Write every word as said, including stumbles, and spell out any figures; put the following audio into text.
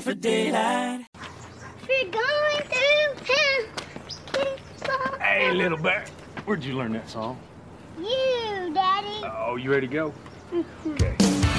for daylight. We're going through town. Hey, little bear. Where'd you learn that song? You, Daddy. Oh, you ready to go? Mm-hmm. Okay.